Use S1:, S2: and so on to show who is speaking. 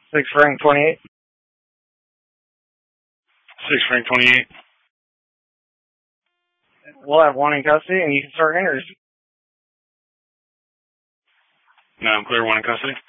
S1: 6 Frank 28.
S2: 6 Frank 28.
S1: We'll have one in custody, and you can start interviews.
S2: No, I'm clear, one in custody.